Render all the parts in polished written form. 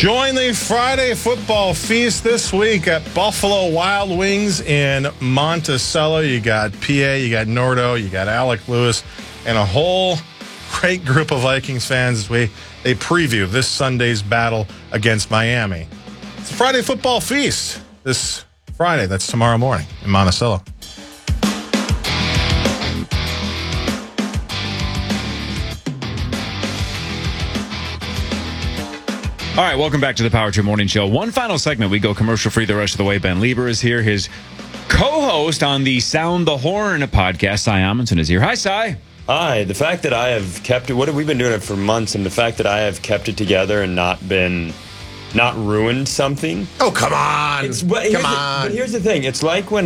Join the Friday football feast this week at Buffalo Wild Wings in Monticello. You got PA, you got Nordo, you got Alec Lewis, and a whole great group of Vikings fans as they preview this Sunday's battle against Miami. It's a Friday football feast this Friday. That's tomorrow morning in Monticello. All right, welcome back to the Power 2 Morning Show. One final segment. We go commercial-free the rest of the way. Ben Lieber is here. His co-host on the Sound the Horn podcast, Cy Amundsen, is here. Hi, Cy. Hi. The fact that I have kept it, we've been doing it for months, and the fact that I have kept it together and not ruined something. Oh, come on. But here's the thing. It's like when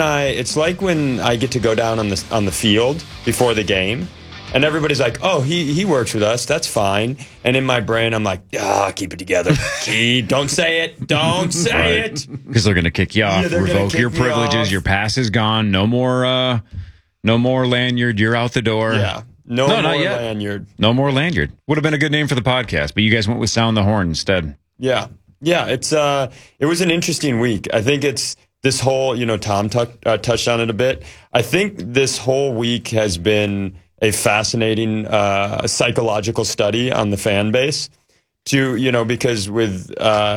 I get to go down on the field before the game. And everybody's like, oh, he works with us. That's fine. And in my brain, I'm like, keep it together. Don't say it. Don't say it. Because they're going to kick you off, revoke your privileges. Your pass is gone. No more lanyard. You're out the door. Yeah. No more lanyard. No more lanyard. Would have been a good name for the podcast, but you guys went with Sound the Horn instead. Yeah. Yeah. It was an interesting week. I think it's this whole, Tom touched on it a bit. I think this whole week has been a fascinating psychological study on the fan base because with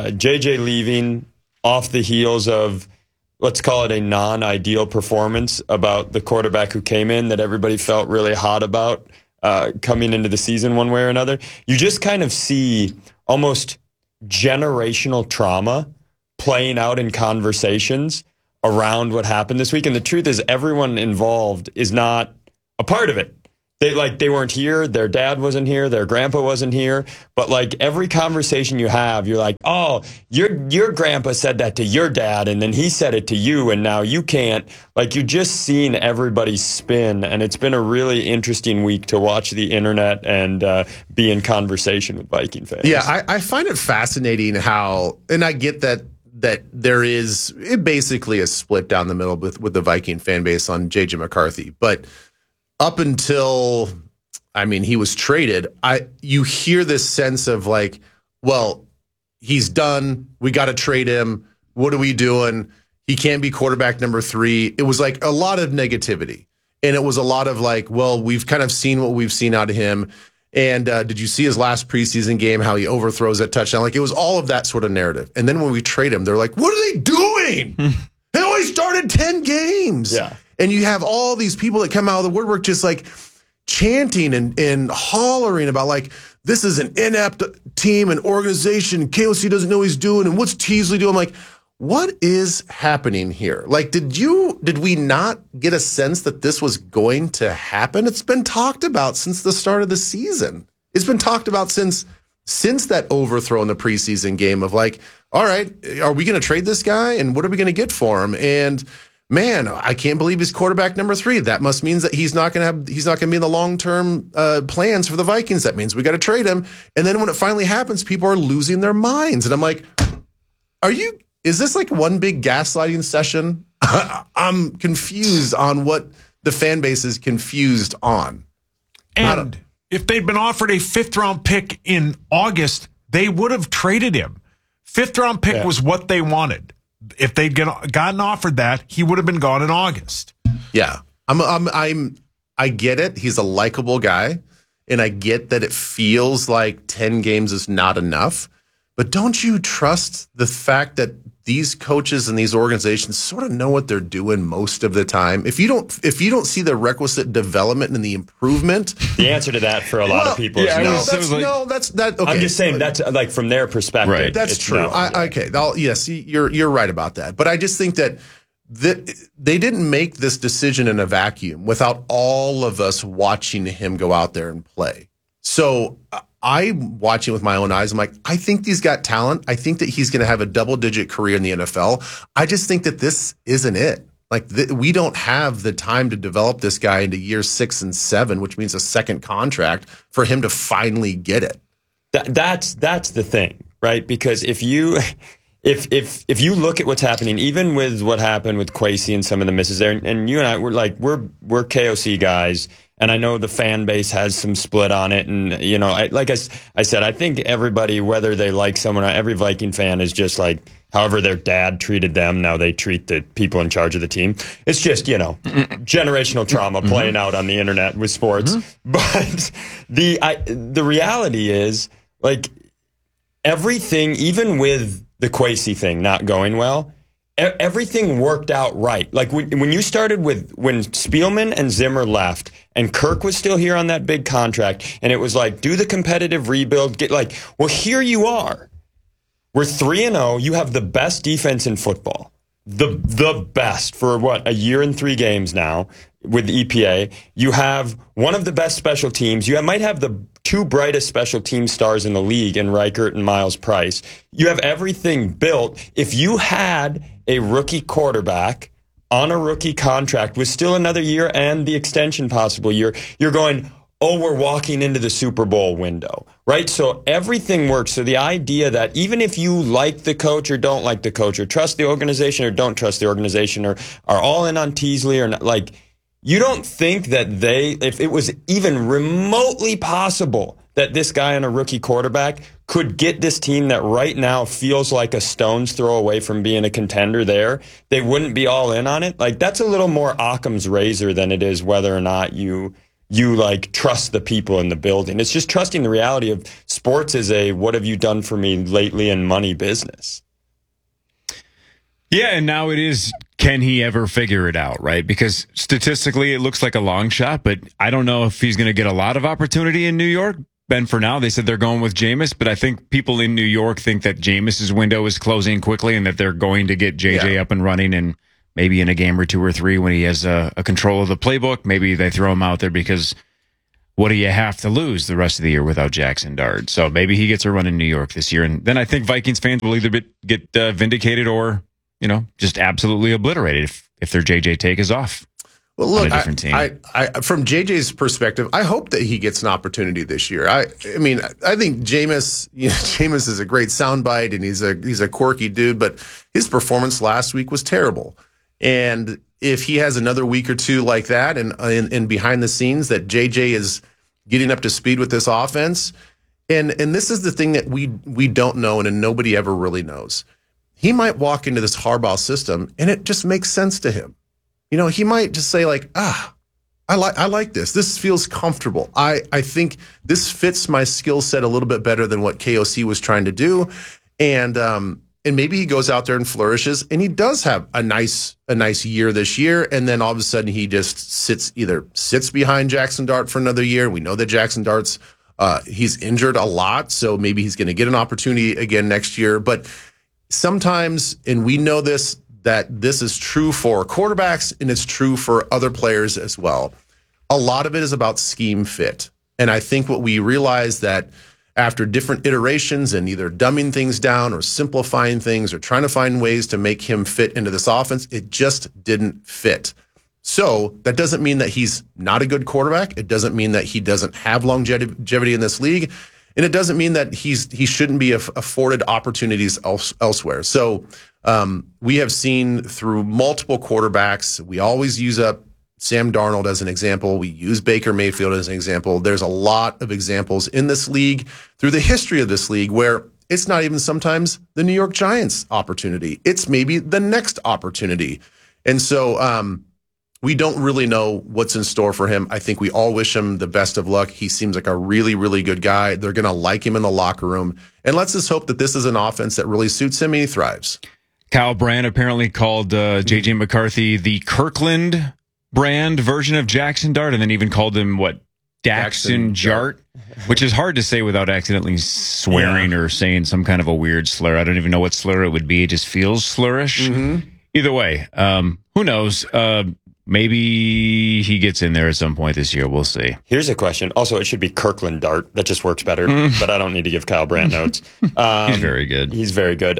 JJ leaving off the heels of, let's call it a non-ideal performance about the quarterback who came in that everybody felt really hot about coming into the season one way or another, you just kind of see almost generational trauma playing out in conversations around what happened this week. And the truth is everyone involved is not a part of it. They weren't here. Their dad wasn't here. Their grandpa wasn't here. But every conversation you have, you're like, oh, your grandpa said that to your dad, and then he said it to you, and now you can't. You're just seeing everybody spin, and it's been a really interesting week to watch the internet and be in conversation with Viking fans. Yeah, I find it fascinating how, and I get that there is basically a split down the middle with the Viking fan base on J.J. McCarthy, but up until, he was traded, you hear this sense of well, he's done. We got to trade him. What are we doing? He can't be quarterback number 3. It was a lot of negativity. And it was a lot of well, we've kind of seen what we've seen out of him. And did you see his last preseason game, how he overthrows that touchdown? It was all of that sort of narrative. And then when we trade him, they're like, what are they doing? They only started 10 games. Yeah. And you have all these people that come out of the woodwork just chanting and hollering about this is an inept team and organization. KOC doesn't know what he's doing. And what's Teasley doing? I'm what is happening here? Did we not get a sense that this was going to happen? It's been talked about since the start of the season. It's been talked about since that overthrow in the preseason game of all right, are we going to trade this guy? And what are we going to get for him? And man, I can't believe he's quarterback number 3. That must mean that he's not going to be in the long-term plans for the Vikings. That means we got to trade him. And then when it finally happens, people are losing their minds. And I'm is this one big gaslighting session? I'm confused on what the fan base is confused on. And if they'd been offered a 5th-round pick in August, they would have traded him. 5th-round pick was what they wanted. If they'd gotten offered that, he would have been gone in August. Yeah, I get it. He's a likable guy, and I get that it feels like 10 games is not enough. But don't you trust the fact that these coaches and these organizations sort of know what they're doing most of the time? If you don't see the requisite development and the improvement, the answer to that for a lot of people is no. That's okay. I'm just saying that's from their perspective. Right. That's true. No. Okay. Yes, you're right about that. But I just think that they didn't make this decision in a vacuum without all of us watching him go out there and play. So I'm watching with my own eyes. I'm I think he's got talent. I think that he's going to have a double-digit career in the NFL. I just think that this isn't it. We don't have the time to develop this guy into year 6 and 7, which means a second contract for him to finally get it. That's the thing, right? Because if if you look at what's happening, even with what happened with Kwesi and some of the misses there, and you and I, we're KOC guys, and I know the fan base has some split on it, and I said, I think everybody, whether they like someone, every Viking fan is just like, however their dad treated them, now they treat the people in charge of the team. It's just, generational trauma playing out on the internet with sports. But the reality is, like, everything, even with the Kwesi thing not going well, everything worked out right. Like when you started when Spielman and Zimmer left and Kirk was still here on that big contract, and it was like, do the competitive rebuild, here you are. We're 3-0. You have the best defense in football. The best for a year and 3 games now with the EPA. You have one of the best special teams. You might have the 2 brightest special team stars in the league in Reichert and Miles Price. You have everything built. If you had a rookie quarterback on a rookie contract with still another year and the extension possible year, you're going, oh, we're walking into the Super Bowl window, right? So everything works. So the idea that even if you like the coach or don't like the coach, or trust the organization or don't trust the organization, or are all in on Teasley or not, like, you don't think that if it was even remotely possible that this guy on a rookie quarterback could get this team that right now feels like a stone's throw away from being a contender there, they wouldn't be all in on it? Like, that's a little more Occam's razor than it is whether or not you like trust the people in the building. It's just trusting the reality of sports is a what have you done for me lately in money business. Yeah, and now it is, can he ever figure it out, right? Because statistically, it looks like a long shot, but I don't know if he's going to get a lot of opportunity in New York. Ben, for now, they said they're going with Jameis, but I think people in New York think that Jameis's window is closing quickly and that they're going to get JJ up and running, and maybe in a game or 2 or 3 when he has a control of the playbook, maybe they throw him out there because what do you have to lose the rest of the year without Jackson Dart? So maybe he gets a run in New York this year, and then I think Vikings fans will either get vindicated or just absolutely obliterated if their JJ take is off. Well, look, on a different team. I from JJ's perspective, I hope that he gets an opportunity this year. I mean, I think Jameis is a great soundbite, and he's a quirky dude, but his performance last week was terrible. And if he has another week or 2 like that, and behind the scenes that JJ is getting up to speed with this offense, and this is the thing that we don't know, and nobody ever really knows. He might walk into this Harbaugh system and it just makes sense to him. He might just say like, I like this. This feels comfortable. I think this fits my skill set a little bit better than what KOC was trying to do. And maybe he goes out there and flourishes, and he does have a nice year this year. And then all of a sudden he just sits behind Jackson Dart for another year. We know that Jackson Dart's he's injured a lot, so maybe he's going to get an opportunity again next year. But sometimes, and we know this, that this is true for quarterbacks and it's true for other players as well. A lot of it is about scheme fit. And I think what we realize that after different iterations and either dumbing things down or simplifying things or trying to find ways to make him fit into this offense, it just didn't fit. So that doesn't mean that he's not a good quarterback. It doesn't mean that he doesn't have longevity in this league. And it doesn't mean that he shouldn't be afforded opportunities elsewhere. So we have seen through multiple quarterbacks, we always use up Sam Darnold as an example. We use Baker Mayfield as an example. There's a lot of examples in this league through the history of this league where it's not even sometimes the New York Giants opportunity. It's maybe the next opportunity. And so we don't really know what's in store for him. I think we all wish him the best of luck. He seems like a really, really good guy. They're going to like him in the locker room. And let's just hope that this is an offense that really suits him and he thrives. Kyle Brandt apparently called J.J. McCarthy the Kirkland brand version of Jackson Dart, and then even called him, Daxon Jart, which is hard to say without accidentally swearing or saying some kind of a weird slur. I don't even know what slur it would be. It just feels slurish. Mm-hmm. Either way, who knows? Maybe he gets in there at some point this year. We'll see. Here's a question. Also, it should be Kirkland Dart. That just works better, but I don't need to give Kyle Brandt notes. He's very good. He's very good.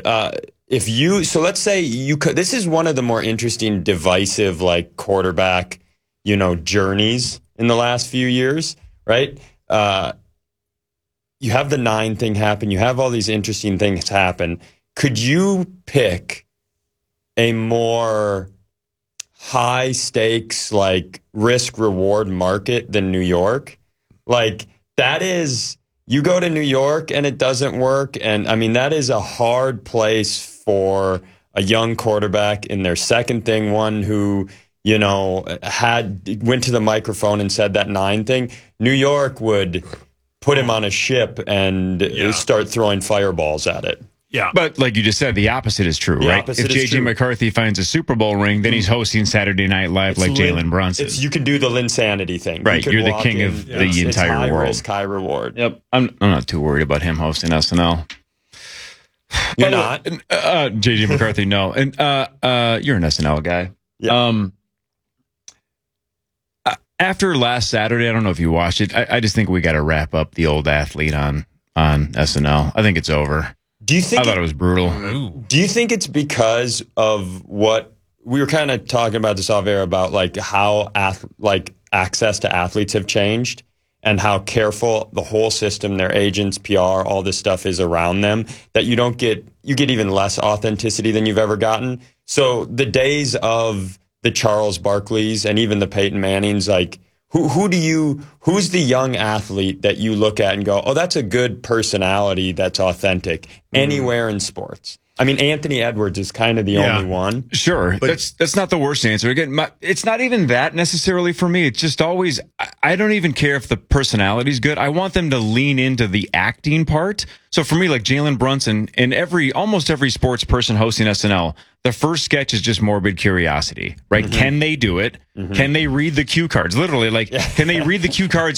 So let's say you could, this is one of the more interesting divisive, quarterback, journeys in the last few years, right? You have the 9 thing happen. You have all these interesting things happen. could you pick a more high stakes, like risk reward market than New York? Like, that is, you go to New York and it doesn't work. And I mean, that is a hard place for a young quarterback in their second thing, one who, you know, went to the microphone and said that 9 thing. New York would put him on a ship and start throwing fireballs at it. Yeah. But like you just said, the opposite is true, right? If J.J. McCarthy finds a Super Bowl ring, then he's hosting Saturday Night Live like Jalen Brunson. You can do the Linsanity thing. Right. You're the king of the entire high world. Risk, high reward. Yep. I'm not too worried about him hosting SNL. You're not? J.J. McCarthy, no. And you're an SNL guy. Yeah. After last Saturday, I don't know if you watched it. I just think we got to wrap up the old athlete on SNL. I think it's over. Do you think I thought it was brutal. Do you think it's because of what we were kind of talking about this off air about, like how access to athletes have changed and how careful the whole system, their agents, PR, all this stuff is around them, that you get even less authenticity than you've ever gotten? So the days of the Charles Barkleys and even the Peyton Mannings, like who's the young athlete that you look at and go, oh, that's a good personality that's authentic anywhere in sports? I mean, Anthony Edwards is kind of the only one. Sure. But that's not the worst answer. Again, it's not even that necessarily for me. It's just always, I don't even care if the personality's good. I want them to lean into the acting part. So for me, like Jalen Brunson and almost every sports person hosting SNL, the first sketch is just morbid curiosity, right? Mm-hmm. Can they do it? Mm-hmm. Can they read the cue cards? Literally, like, can they read the cue cards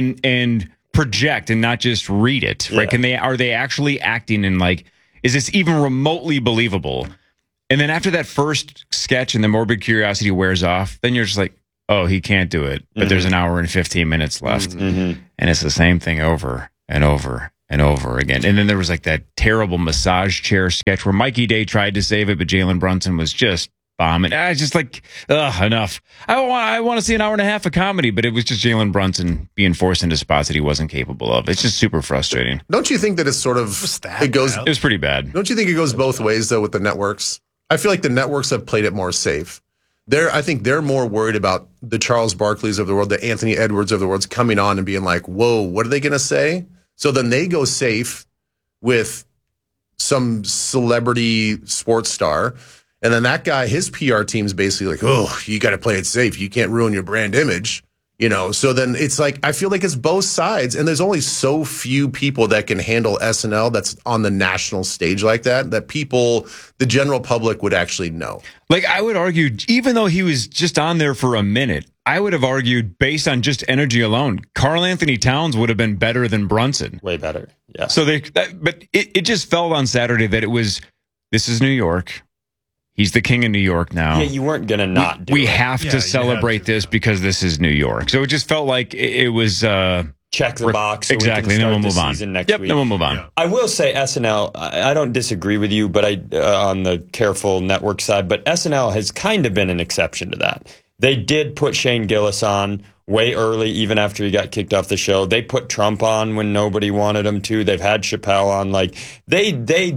and project and not just read it, right? Are they actually acting in, like, is this even remotely believable? And then after that first sketch and the morbid curiosity wears off, then you're just like, oh, he can't do it. But there's an hour and 15 minutes left. Mm-hmm. And it's the same thing over and over and over again. And then there was like that terrible massage chair sketch where Mikey Day tried to save it, but Jalen Brunson was just bombing. I just like, enough. I want to see an hour and a half of comedy, but it was just Jalen Brunson being forced into spots that he wasn't capable of. It's just super frustrating. Don't you think that it's sort of, it was pretty bad. Don't you think it goes both ways though with the networks? I feel like the networks have played it more safe. I think they're more worried about the Charles Barkleys of the world, the Anthony Edwards of the world coming on and being like, whoa, what are they going to say? So then they go safe with some celebrity sports star. And then that guy, his PR team's basically like, oh, you got to play it safe. You can't ruin your brand image, you know? So then it's like, I feel like it's both sides. And there's only so few people that can handle SNL that's on the national stage like that people, the general public would actually know. Like, I would argue, even though he was just on there for a minute, I would have argued based on just energy alone, Karl Anthony Towns would have been better than Brunson. Way better. Yeah. So but it just felt on Saturday that this is New York. He's the king of New York now. Yeah, you weren't going to not do it. We have to celebrate this because this is New York. So it just felt like it was... check the box. So exactly. Then we'll move on. Next week. Then we'll move on. Yeah. I will say SNL, I don't disagree with you, but on the careful network side, but SNL has kind of been an exception to that. They did put Shane Gillis on way early, even after he got kicked off the show. They put Trump on when nobody wanted him to. They've had Chappelle on. Like, they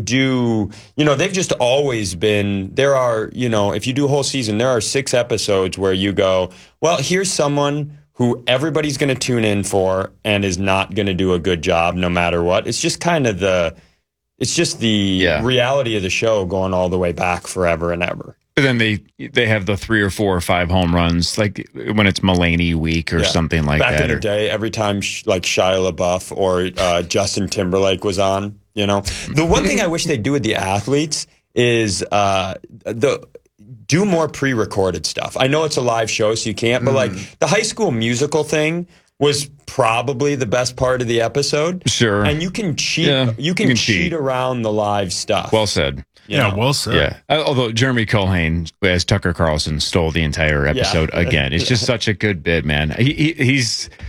do, they've just always been, there are, if you do a whole season, there are 6 episodes where you go, well, here's someone who everybody's going to tune in for and is not going to do a good job no matter what. It's just kind of the reality of the show going all the way back forever and ever. But then they have the 3 or 4 or 5 home runs, like when it's Mulaney week or something like that. Back in the day, every time like Shia LaBeouf or Justin Timberlake was on, The one thing I wish they'd do with the athletes is do more pre-recorded stuff. I know it's a live show, so you can't, but like the High School Musical thing was probably the best part of the episode. Sure. And you can cheat. Yeah, you can cheat around the live stuff. Well said. Yeah, well said. Yeah. Although Jeremy Culhane, as Tucker Carlson, stole the entire episode again. It's just such a good bit, man.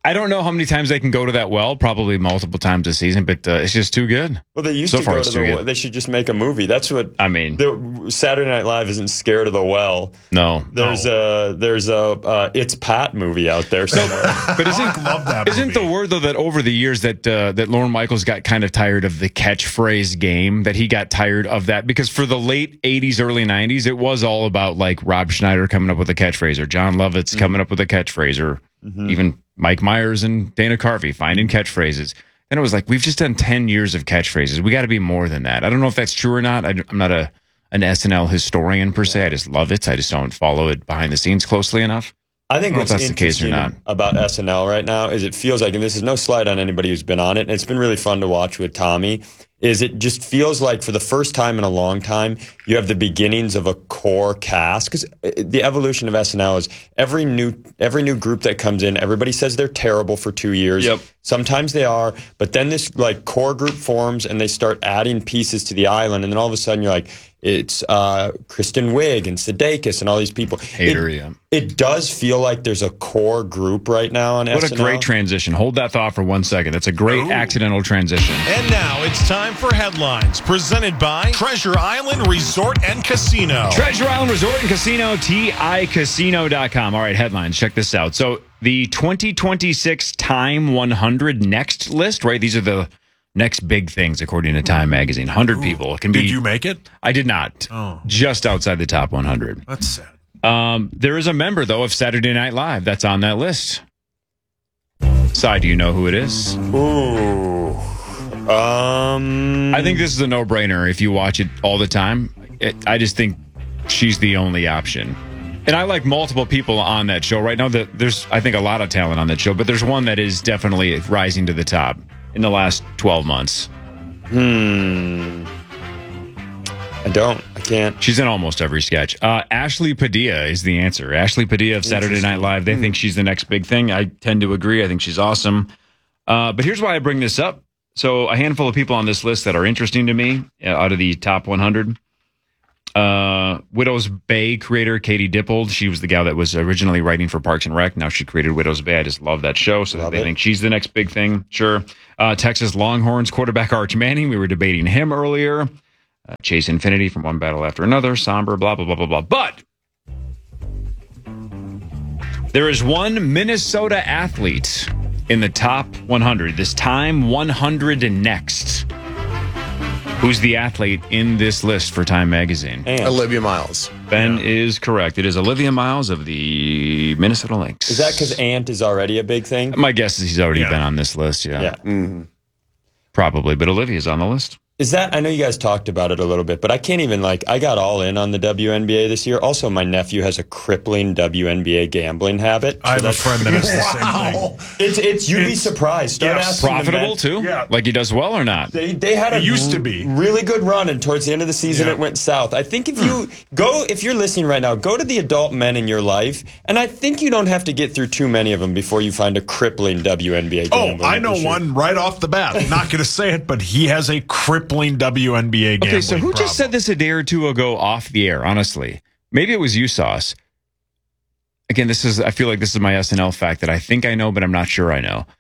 I don't know how many times they can go to that well. Probably multiple times a season, but it's just too good. Well, they used So to far, go it's to too the. good. They should just make a movie. That's what I mean, Saturday Night Live isn't scared of the well. no. There's a It's Pat movie out there somewhere. But I love that isn't the movie. word though that over the years that Lorne Michaels got kind of tired of the catchphrase game, that he got tired of that because for the late 80s, early 90s, it was all about like Rob Schneider coming up with a catchphrase or John Lovitz coming up with a catchphrase or even Mike Myers and Dana Carvey finding catchphrases. And it was like, we've just done 10 years of catchphrases. We got to be more than that. I don't know if that's true or not. I'm not an SNL historian per se. I just love it. I just don't follow it behind the scenes closely enough. I think I don't what's know if that's the case or interesting not. about SNL right now is it feels like, and this is no slight on anybody who's been on it, and it's been really fun to watch with Tommy, is it just feels like for the first time in a long time, you have the beginnings of a core cast. Because the evolution of SNL is every new group that comes in, everybody says they're terrible for 2 years. Yep. Sometimes they are, but then this like core group forms and they start adding pieces to the island, and then all of a sudden you're like, it's Kristen Wiig and Sudeikis and all these people. Hater, yeah. It does feel like there's a core group right now on SNL. What a great transition. Hold that thought for 1 second. That's a great accidental transition. And now it's time for headlines presented by Treasure Island Resort and Casino. Treasure Island Resort and Casino, TICasino.com. All right, headlines. Check this out. So the 2026 Time 100 Next list, right? These are the next big things, according to Time Magazine. 100 people. It can be. Did you make it? I did not. Oh. Just outside the top 100. That's sad. There is a member, though, of Saturday Night Live that's on that list. Cy, do you know who it is? Ooh. I think this is a no-brainer if you watch it all the time. I just think she's the only option. And I like multiple people on that show right now. There's, I think, a lot of talent on that show, but there's one that is definitely rising to the top in the last 12 months. I can't. She's in almost every sketch. Ashley Padilla is the answer. Ashley Padilla of Saturday Night Live. They think she's the next big thing. I tend to agree. I think she's awesome. But here's why I bring this up. So a handful of people on this list that are interesting to me out of the top 100. Widow's Bay creator Katie Dippold. She was the gal that was originally writing for Parks and Rec. Now she created Widow's Bay. I just love that show. So they think she's the next big thing. Sure. Texas Longhorns quarterback Arch Manning. We were debating him earlier. Chase Infinity from One Battle After Another. Somber, blah, blah, blah, blah, blah. But there is one Minnesota athlete in the top 100. This Time 100 and Next. Who's the athlete in this list for Time Magazine? Olivia Miles. Ben is correct. It is Olivia Miles of the Minnesota Lynx. Is that because Ant is already a big thing? My guess is he's already Yeah. been on this list, yeah. Yeah. Probably, but Olivia's on the list. Is that, I know you guys talked about it a little bit, but I can't even I got all in on the WNBA this year. Also, my nephew has a crippling WNBA gambling habit. I have a friend that has the same thing. You'd be surprised. Start Yes. asking the Profitable, men. too? Yeah. Like he does well or not? They had a It used to be. really good run, and towards the end of the season, Yeah. it went south. I think if you're listening right now, go to the adult men in your life, and I think you don't have to get through too many of them before you find a crippling WNBA Oh, gambling I know issue. one right off the bat. I'm not going to say it, but he has a crippling WNBA gambling Okay, so who problem. just said this a day or two ago off the air, honestly? Maybe it was you, Sauce. Again, I feel like this is my SNL fact that I think I know, but I'm not sure I know.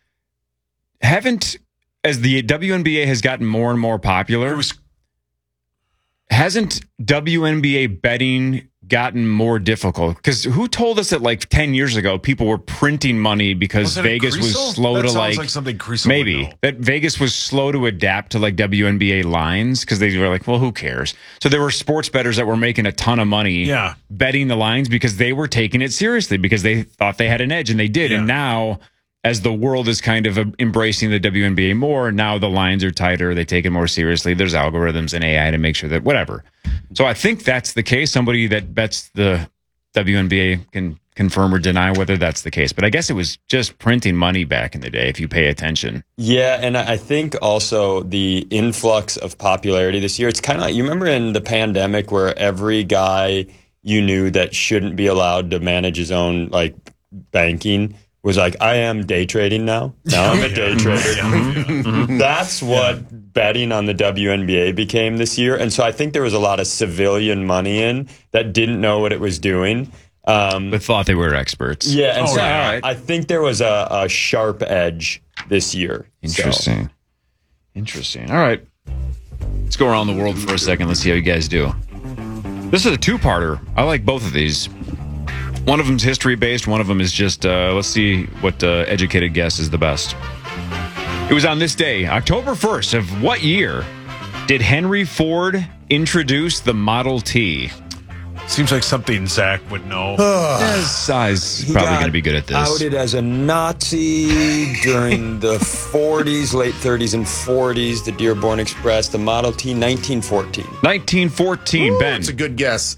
As the WNBA has gotten more and more popular, hasn't WNBA betting gotten more difficult? Because who told us that like 10 years ago people were printing money because Wasn't it Vegas was Creasel? slow That to sounds like something Creasel would maybe know. that Vegas was slow to adapt to like WNBA lines because they were like, well, who cares? So there were sports bettors that were making a ton of money betting the lines because they were taking it seriously because they thought they had an edge, and they did. And now, as the world is kind of embracing the WNBA more, now the lines are tighter. They take it more seriously. There's algorithms and AI to make sure that whatever. So I think that's the case. Somebody that bets the WNBA can confirm or deny whether that's the case. But I guess it was just printing money back in the day, if you pay attention. Yeah, and I think also the influx of popularity this year, it's kind of like, you remember in the pandemic where every guy you knew that shouldn't be allowed to manage his own like banking was like, I am day trading now. Now I'm a day trader. That's what betting on the WNBA became this year. And so I think there was a lot of civilian money in that didn't know what it was doing. But thought they were experts. Yeah, and so yeah, all right. I think there was a sharp edge this year. Interesting. Interesting. All right. Let's go around the world for a second. Let's see how you guys do. This is a two-parter. I like both of these. One of them's history-based. One of them is just, let's see what educated guess is the best. It was on this day, October 1st of what year did Henry Ford introduce the Model T? Seems like something Zach would know. Size probably going to be good at this. Outed as a Nazi during the 40s, late 30s and 40s. The Dearborn Express, the Model T, 1914. 1914, Ben. That's a good guess.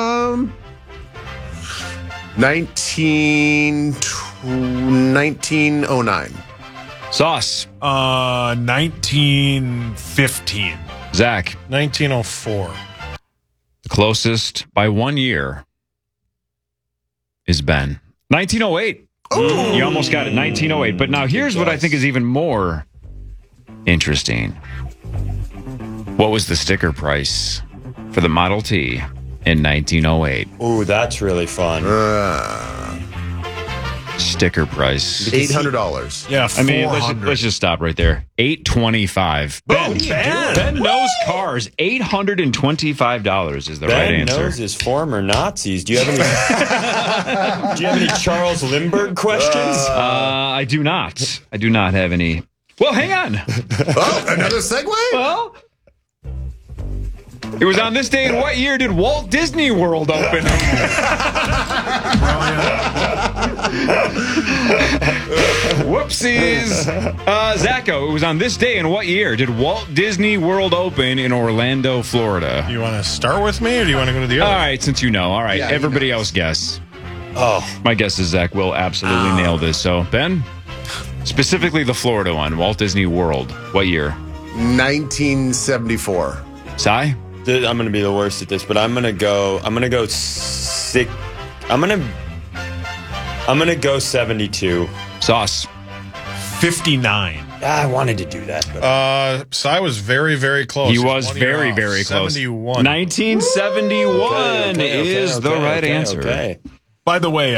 1909. Sauce. 1915. Zach. 1904. The closest by 1 year is Ben. 1908. You almost got it. 1908. But now here's what I think is even more interesting. What was the sticker price for the Model T in 1908? Ooh, that's really fun. Sticker price. $800. Yeah, I mean, 400. let's just stop right there. $825. Ben knows cars. $825 is the right Ben answer. knows his former Nazis. Do you have any? Do you have any Charles Lindbergh questions? I do not. I do not have any. Well, hang on. Oh, another segue? Well, it was on this day in what year did Walt Disney World open? Whoopsies. Zacho, it was on this day in what year did Walt Disney World open in Orlando, Florida? Do you want to start with me or do you want to go to the other? All right, since you know. All right, Yeah, he everybody knows. else guess. Oh, My guess is Zach will absolutely nail this. So, Ben, specifically the Florida one, Walt Disney World. What year? 1974. Cy? I'm gonna be the worst at this, but I'm gonna go sick. I'm gonna go 72. Sauce. 59. I wanted to do that, but Cy was very, very close. He He's was 1 year very, off. very close. 71. 1971 is the right answer. Okay. By the way,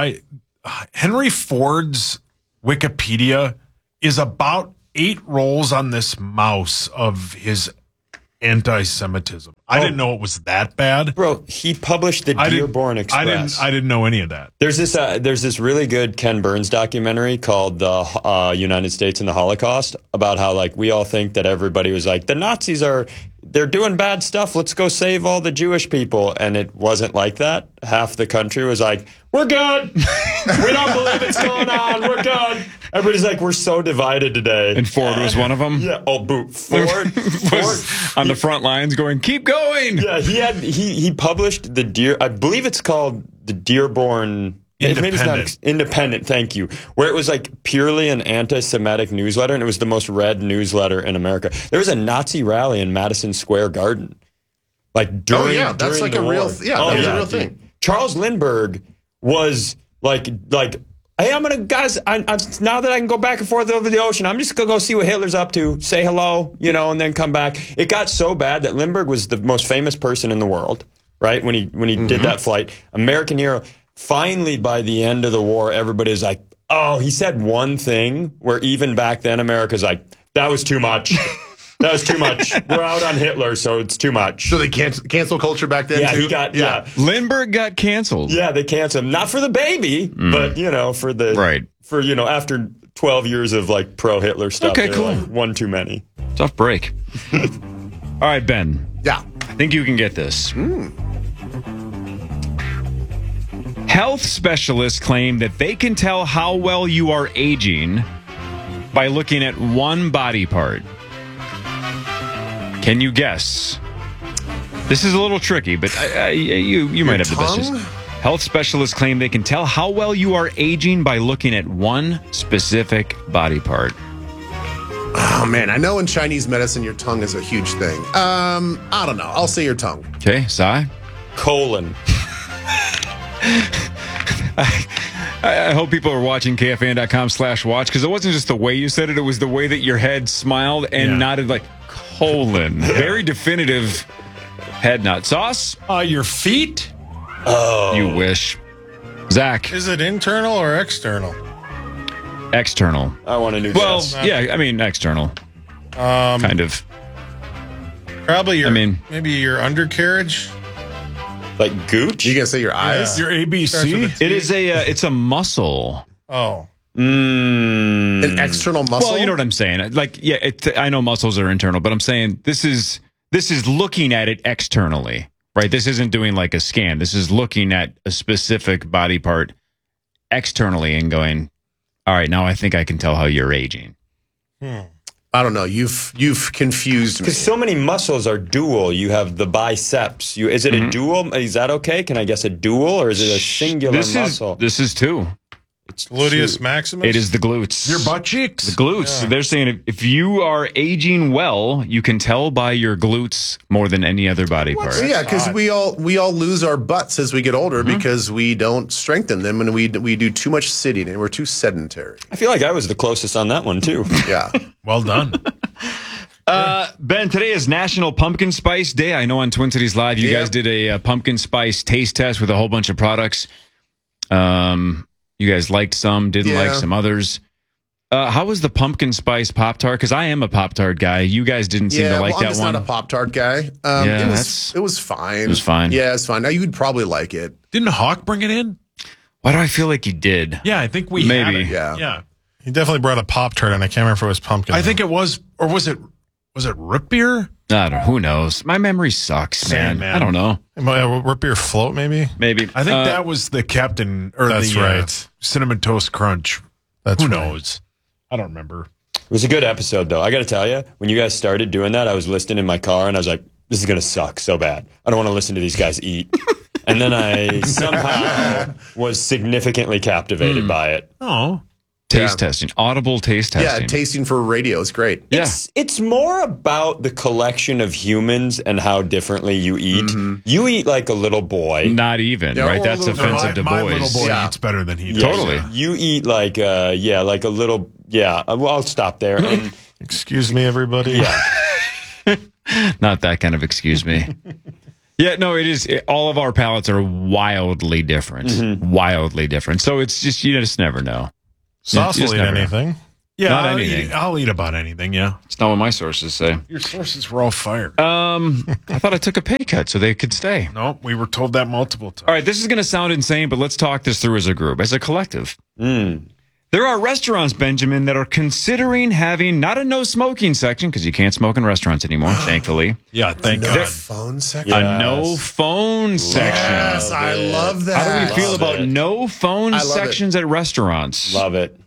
Henry Ford's Wikipedia is about 8 rolls on this mouse of his anti-Semitism. I didn't know it was that bad. Bro, he published the Dearborn Express. I didn't know any of that. There's this really good Ken Burns documentary called The United States and the Holocaust about how like we all think that everybody was like the Nazis they're doing bad stuff. Let's go save all the Jewish people. And it wasn't like that. Half the country was like, we're good. We don't believe it's going on. We're good. Everybody's like, we're so divided today. And Ford was one of them? Yeah. Oh, boo. Ford. Was on the front lines going, keep going. Yeah, he published I believe it's called the Dearborn Maybe it's not Independent, thank you. Where it was like purely an anti-Semitic newsletter, and it was the most read newsletter in America. There was a Nazi rally in Madison Square Garden. Like during, that's during like the a real war. that was a real thing. Charles Lindbergh was like, hey, I'm gonna guys. I'm now that I can go back and forth over the ocean, I'm just gonna go see what Hitler's up to, say hello, and then come back. It got so bad that Lindbergh was the most famous person in the world, right? When he did that flight, American hero. Finally, by the end of the war, everybody's like, oh, he said one thing where even back then America's like, that was too much. That was too much. We're out on Hitler, so it's too much. So they cancel culture back then, too? He got, Lindbergh got canceled. Yeah, they canceled him. Not for the baby, but, for the... Right. For, after 12 years of, like, pro-Hitler stuff. Okay, cool. Like, one too many. Tough break. All right, Ben. Yeah. I think you can get this. Health specialists claim that they can tell how well you are aging by looking at one body part. Can you guess? This is a little tricky, but you might have the best. tongue? Health specialists claim they can tell how well you are aging by looking at one specific body part. Oh, man. I know in Chinese medicine, your tongue is a huge thing. I don't know. I'll say your tongue. Okay, Sai? Colon. I hope people are watching KFAN.com/watch because it wasn't just the way you said it, it was the way that your head smiled and nodded like colon. Very definitive head nod. Sauce? Your feet? Oh. You wish. Zach, Is it internal or external? external. I want a new Well, dress. yeah, I mean external. Kind of. Probably your. I mean- maybe your undercarriage. Like Gooch? You gonna say your eyes? Your Starts ABC? with a T. It is it's a muscle. Oh, An external muscle? Well, you know what I'm saying. Like, yeah, I know muscles are internal, but I'm saying this is looking at it externally, right? This isn't doing like a scan. This is looking at a specific body part externally and going, all right, now I think I can tell how you're aging. I don't know. You've confused me. Because so many muscles are dual. You have the biceps. Is it a dual? Is that okay? Can I guess a dual, or is it a singular muscle? This is two. gluteus maximus. It is the glutes. Your butt cheeks? The glutes. They're saying if you are aging well, you can tell by your glutes more than any other body part. Well, yeah, because we all lose our butts as we get older because we don't strengthen them and we do too much sitting and we're too sedentary. I feel like I was the closest on that one, too. Yeah. Well done. Ben, today is National Pumpkin Spice Day. I know on Twin Cities Live, you guys did a pumpkin spice taste test with a whole bunch of products. You guys liked some, didn't like some others. How was the pumpkin spice Pop-Tart? Because I am a Pop-Tart guy. You guys didn't seem to like I'm that just one. not a Pop-Tart guy. It was fine. It was fine. Yeah, it's fine. Now you'd probably like it. Didn't Hawk bring it in? Why do I feel like you did? Yeah, I think we Maybe. had it. Yeah. Yeah. He definitely brought a Pop-Tart, and I can't remember if it was pumpkin. I think it was, or was it root beer? I don't know. Who knows? My memory sucks, Same, man. I don't know. root beer float, maybe. Maybe. I think that was the Captain, or That's the right. Cinnamon Toast Crunch. That's Who right. knows? I don't remember. It was a good episode, though. I got to tell you, when you guys started doing that, I was listening in my car, and I was like, this is going to suck so bad. I don't want to listen to these guys eat. And then I somehow was significantly captivated by it. Oh. taste testing, audible taste testing. Yeah, tasting for radio is great. Yeah. It's more about the collection of humans and how differently you eat. You eat like a little boy. Not even, Yeah, right? or That's a little- offensive to my boys. little boy Yeah. eats better than he does. Totally. You eat like like a little well, I'll stop there. And Excuse me, everybody. Not that kind of excuse me. Yeah, no, it is. All of our palates are wildly different. Wildly different. So it's just, you just never know. Sauce You just will eat never know. anything. Yeah, Not I'll anything. I'll eat about anything, yeah. It's not what my sources say. Your sources were all fired. I thought I took a pay cut so they could stay. No, we were told that multiple times. All right, this is going to sound insane, but let's talk this through as a group, as a collective. There are restaurants, Benjamin, that are considering having not a no smoking section, because you can't smoke in restaurants anymore, thankfully. Yeah, thank No God. phone section. A no phone section. Yes, I love that. How do we feel Love about it. no phone I love it. sections at restaurants? love it.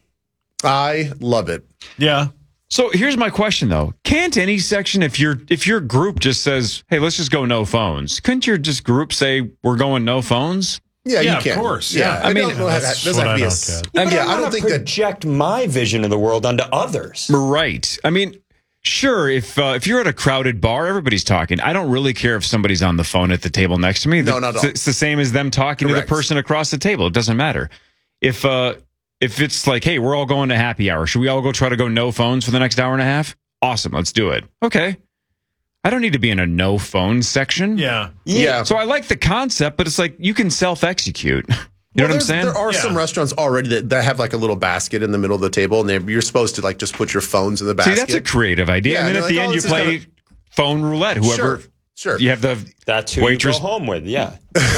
I love it. Yeah. So here's my question though. Can't any section, if your group just says, hey, let's just go no phones, couldn't your just group say we're going no phones? Yeah, Yeah, you of can. course, Yeah, yeah. I mean, that's doesn't have what to be I a. don't But Yeah, I wanna don't think that. project my vision of the world onto others. Right. I mean, sure, if you're at a crowded bar, everybody's talking. I don't really care if somebody's on the phone at the table next to me. No, not at all. It's the same as them talking to Correct. the person across the table. It doesn't matter. If it's like, hey, we're all going to happy hour, should we all go try to go no phones for the next hour and a half? Awesome, let's do it. Okay. I don't need to be in a no phone section. Yeah. Yeah. So I like the concept, but it's like you can self-execute. You know what I'm saying? There are some restaurants already that have like a little basket in the middle of the table, and you're supposed to like just put your phones in the See, basket. that's a creative idea. Yeah, and then and at they're the like, end, oh, you this is play kinda- phone roulette. Whoever Sure. you have the That's who waitress you go home with. Yeah.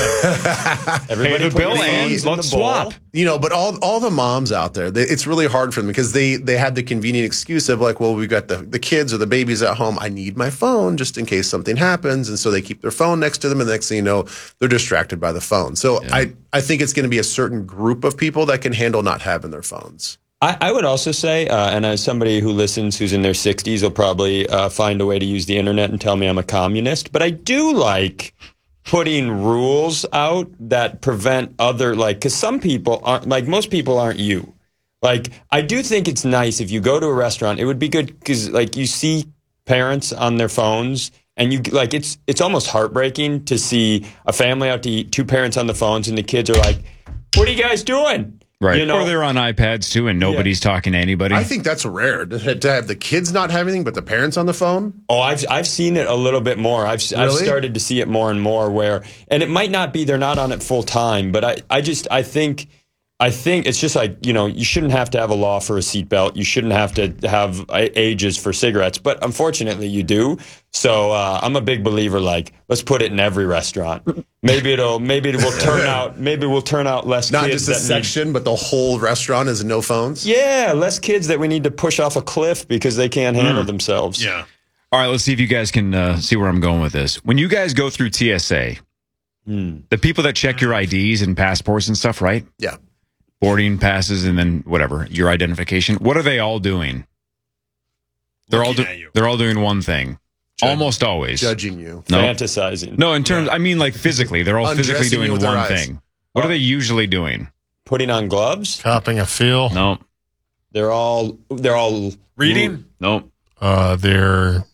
pay Everybody the put bill your and phones in let's the bowl. swap. You know, but all the moms out there, it's really hard for them because they have the convenient excuse of like, well, we've got the kids or the babies at home. I need my phone just in case something happens. And so they keep their phone next to them. And the next thing you know, they're distracted by the phone. So I think it's going to be a certain group of people that can handle not having their phones. I would also say, and as somebody who listens who's in their 60s will probably find a way to use the internet and tell me I'm a communist, but I do like putting rules out that prevent other, like, because some people aren't, like, most people aren't you. Like, I do think it's nice if you go to a restaurant, it would be good because, like, you see parents on their phones and you, like, it's almost heartbreaking to see a family out to eat, two parents on the phones, and the kids are like, what are you guys doing? Right. You know, or they're on iPads too, and nobody's talking to anybody. I think that's rare to have the kids not have anything, but the parents on the phone. Oh, I've seen it a little bit more. I've started to see it more and more where, and it might not be they're not on it full time, but I think it's just like, you shouldn't have to have a law for a seatbelt. You shouldn't have to have ages for cigarettes, but unfortunately you do. So I'm a big believer. Like, let's put it in every restaurant. Maybe it will turn out. Maybe we'll turn out less Not kids. just a section, but the whole restaurant is no phones. Yeah, less kids that we need to push off a cliff because they can't handle themselves. Yeah. All right, let's see if you guys can see where I'm going with this. When you guys go through TSA, the people that check your IDs and passports and stuff, right? Yeah. Boarding passes and then whatever, your identification. What are they all doing? They're all doing one thing. Almost always. Judging you. No. Fantasizing. No, in terms, I mean like physically. They're all physically Undressing you doing with their one eyes. thing. What are they usually doing? Putting on gloves. Copping a feel. No. They're all Reading? No. They're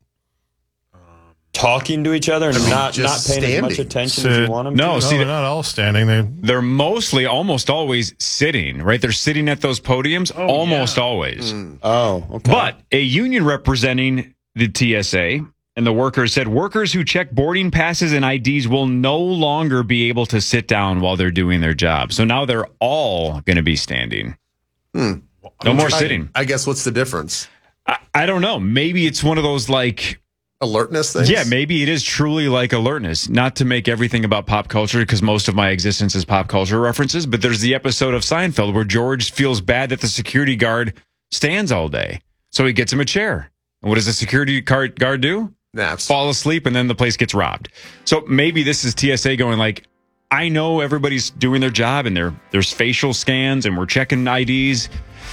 talking to each other and not paying just as much standing. attention as you want them No, to. see, they're not all standing. they're mostly almost always sitting, right? They're sitting at those podiums almost always. Oh, okay. But a union representing the TSA and the workers said workers who check boarding passes and IDs will no longer be able to sit down while they're doing their job. So now they're all going to be standing. No more sitting. I guess what's the difference? I don't know. Maybe it's one of those like, Alertness things? yeah, maybe it is truly like alertness. Not to make everything about pop culture because most of my existence is pop culture references, but there's the episode of Seinfeld where George feels bad that the security guard stands all day. So he gets him a chair. And what does the security guard do? Naps. Fall asleep, and then the place gets robbed. So maybe this is TSA going like, I know everybody's doing their job and there's facial scans and we're checking IDs.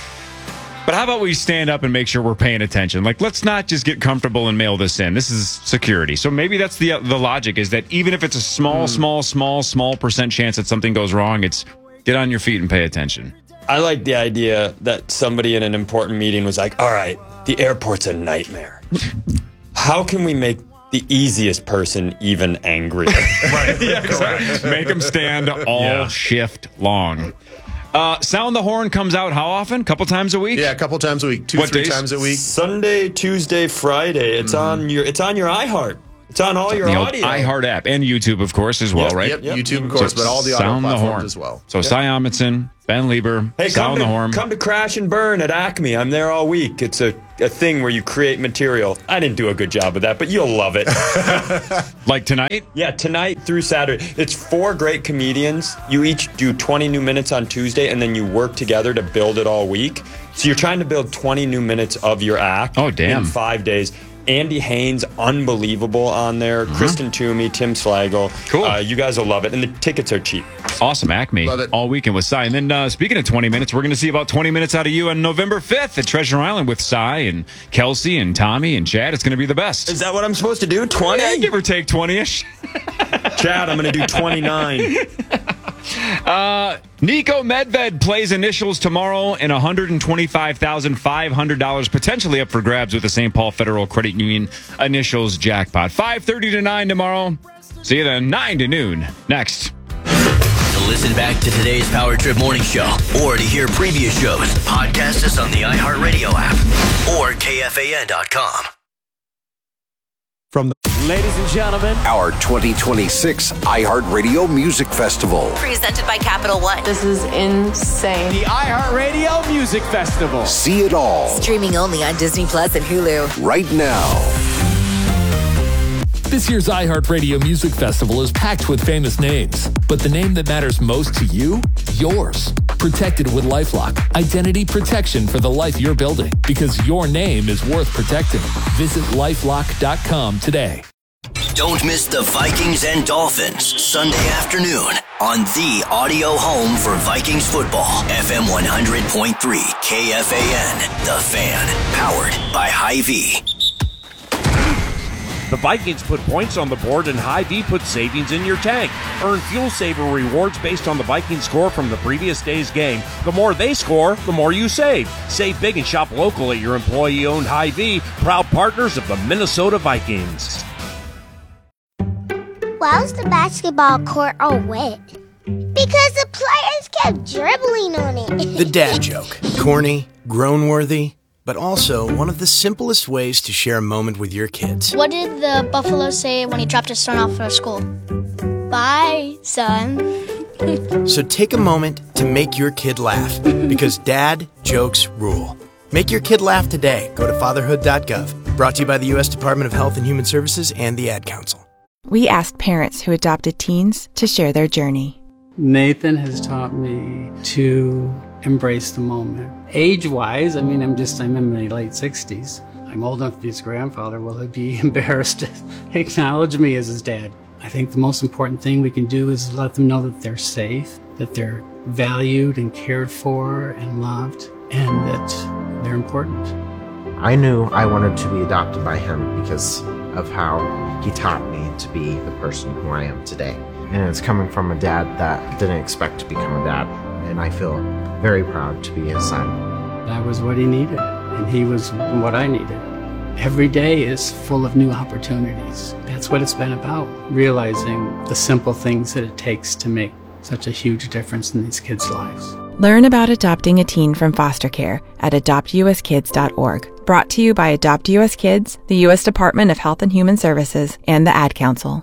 But how about we stand up and make sure we're paying attention? Like, let's not just get comfortable and mail this in. This is security. So maybe that's the logic is that even if it's a small percent chance that something goes wrong, it's get on your feet and pay attention. I like the idea that somebody in an important meeting was like, all right, the airport's a nightmare. How can we make the easiest person even angrier? Right. Yeah, exactly. Make them stand all shift long. Sound the Horn comes out how often? Couple times a week? Yeah, a couple times a week. 2-3 What days? times a week. Sunday, Tuesday, Friday. It's on your iHeart. It's on all your The old audio. iHeart app and YouTube, of course, as well, Yep, right? Yep, YouTube, of course, but all the audio Sound the platforms Horn as well. So Cy Amundsen, Ben Lieber, Hey, Sound the Horn. come to Crash and Burn at Acme. I'm there all week. It's a thing where you create material. I didn't do a good job of that, but you'll love it. Like tonight? Yeah, tonight through Saturday. It's 4 great comedians. You each do 20 new minutes on Tuesday, and then you work together to build it all week. So you're trying to build 20 new minutes of your act Oh, damn. in 5 days. Andy Haynes, unbelievable on there. Kristen Toomey, Tim Slagle. Cool. You guys will love it. And the tickets are cheap. Awesome, Acme. Love it. All weekend with Cy. And then speaking of 20 minutes, we're going to see about 20 minutes out of you on November 5th at Treasure Island with Cy and Kelsey and Tommy and Chad. It's going to be the best. Is that what I'm supposed to do? 20? Yeah, give or take 20-ish. Chad, I'm going to do 29. Nico Medved plays initials tomorrow in $125,500 potentially up for grabs with the St. Paul Federal Credit Union initials jackpot. 5:30 to 9 tomorrow. See you then, 9 to noon. Next. To listen back to today's Power Trip Morning Show or to hear previous shows, podcast us on the iHeartRadio app or KFAN.com. Ladies and gentlemen, Our 2026 iHeartRadio Music Festival. Presented by Capital One. This is insane. the iHeartRadio Music Festival. See it all Streaming only on Disney Plus and Hulu. right now. This year's iHeartRadio Music Festival is packed with famous names, but the name that matters most to you, yours. Protected with LifeLock, identity protection for the life you're building, because your name is worth protecting. Visit LifeLock.com today. Don't miss the Vikings and Dolphins Sunday afternoon on the audio home for Vikings football. FM 100.3 KFAN, The Fan, powered by Hy-Vee. The Vikings put points on the board and Hy-Vee puts savings in your tank. Earn Fuel Saver rewards based on the Vikings score from the previous day's game. The more they score, the more you save. Save big and shop local at your employee-owned Hy-Vee, proud partners of the Minnesota Vikings. Why was the basketball court all wet? Because the players kept dribbling on it. The dad joke. Corny, groan-worthy, but also one of the simplest ways to share a moment with your kids. What did the buffalo say when he dropped his son off at school? Bye, son. So take a moment to make your kid laugh, because dad jokes rule. Make your kid laugh today. Go to fatherhood.gov. Brought to you by the U.S. Department of Health and Human Services and the Ad Council. We asked parents who adopted teens to share their journey. Nathan has taught me to embrace the moment. Age-wise, I'm in my late 60s. I'm old enough to be his grandfather. Will he be embarrassed to acknowledge me as his dad? I think the most important thing we can do is let them know that they're safe, that they're valued and cared for and loved, and that they're important. I knew I wanted to be adopted by him because of how he taught me to be the person who I am today. And it's coming from a dad that didn't expect to become a dad, and I feel very proud to be his son. That was what he needed, and he was what I needed. Every day is full of new opportunities. That's what it's been about, realizing the simple things that it takes to make such a huge difference in these kids' lives. Learn about adopting a teen from foster care at adoptuskids.org. Brought to you by Adopt US Kids, the U.S. Department of Health and Human Services, and the Ad Council.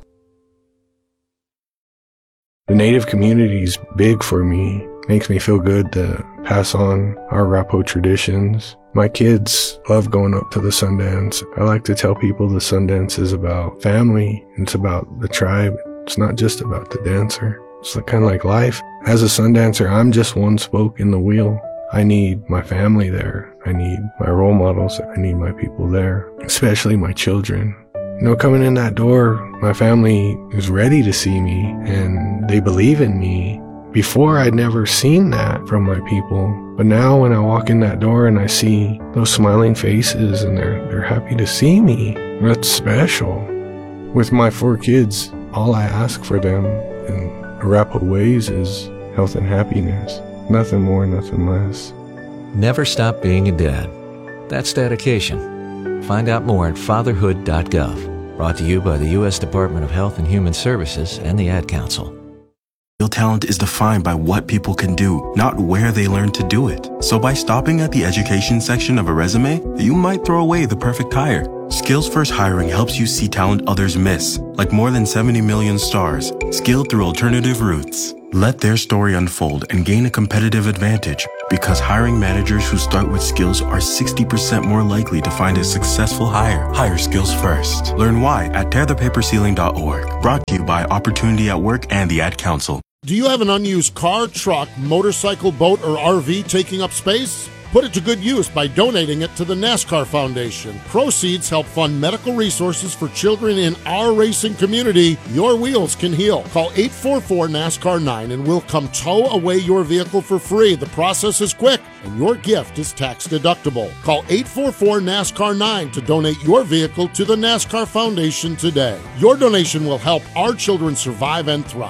The Native community is big for me. Makes me feel good to pass on our Arapaho traditions. My kids love going up to the Sundance. I like to tell people the Sundance is about family. It's about the tribe. It's not just about the dancer. It's kind of like life. As a Sundancer, I'm just one spoke in the wheel. I need my family there. I need my role models. I need my people there, especially my children. Coming in that door, my family is ready to see me and they believe in me. Before, I'd never seen that from my people. But now when I walk in that door and I see those smiling faces and they're happy to see me, that's special. With my 4 kids, all I ask for them in Arapaho ways is health and happiness. Nothing more, nothing less. Never stop being a dad. That's dedication. Find out more at fatherhood.gov. Brought to you by the U.S. Department of Health and Human Services and the Ad Council. Real talent is defined by what people can do, not where they learn to do it. So by stopping at the education section of a resume, you might throw away the perfect hire. Skills First Hiring helps you see talent others miss, like more than 70 million stars, skilled through alternative routes. Let their story unfold and gain a competitive advantage, because hiring managers who start with skills are 60% more likely to find a successful hire. Hire skills first. Learn why at tearthepaperceiling.org. Brought to you by Opportunity at Work and the Ad Council. Do you have an unused car, truck, motorcycle, boat, or RV taking up space? Put it to good use by donating it to the NASCAR Foundation. Proceeds help fund medical resources for children in our racing community. Your wheels can heal. Call 844-NASCAR-9 and we'll come tow away your vehicle for free. The process is quick and your gift is tax deductible. Call 844-NASCAR-9 to donate your vehicle to the NASCAR Foundation today. Your donation will help our children survive and thrive.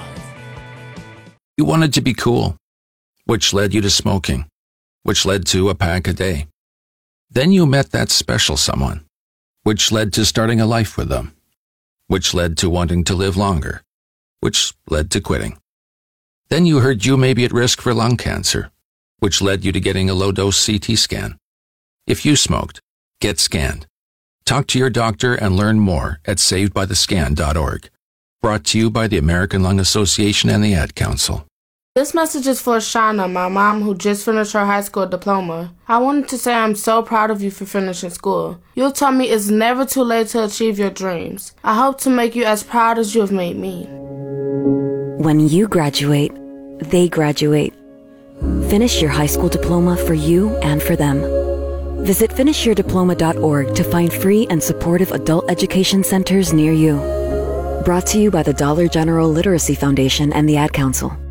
You wanted to be cool, which led you to smoking, which led to a pack a day. Then you met that special someone, which led to starting a life with them, which led to wanting to live longer, which led to quitting. Then you heard you may be at risk for lung cancer, which led you to getting a low-dose CT scan. If you smoked, get scanned. Talk to your doctor and learn more at savedbythescan.org. Brought to you by the American Lung Association and the Ad Council. This message is for Shauna, my mom, who just finished her high school diploma. I wanted to say I'm so proud of you for finishing school. You told me it's never too late to achieve your dreams. I hope to make you as proud as you have made me. When you graduate, they graduate. Finish your high school diploma for you and for them. Visit finishyourdiploma.org to find free and supportive adult education centers near you. Brought to you by the Dollar General Literacy Foundation and the Ad Council.